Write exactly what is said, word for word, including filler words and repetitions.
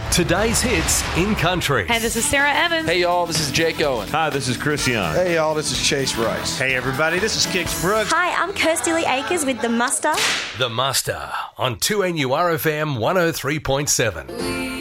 Today's hits in country. Hey, this is Sarah Evans. Hey, y'all, this is Jake Owen. Hi, this is Chris Young. Hey, y'all, this is Chase Rice. Hey, everybody, this is Kix Brooks. Hi, I'm Kirsty Lee Akers with The Muster. The Muster on two N U R F M one oh three point seven.